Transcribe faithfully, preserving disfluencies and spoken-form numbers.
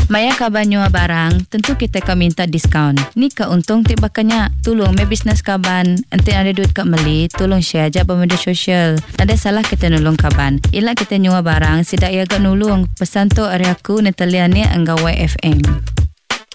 Maya kaban nyua barang, tentu kita akan minta diskaun. Ni ka untung ti bakanya. Tolong me bisnes kaban, ente ada duit kat meli, tolong share aja pada media sosial. Ada salah kita nulung kaban. Ila kita nyua barang, sidak ia agak nulung. Pesan tu hari aku netaliannya angga Y F M.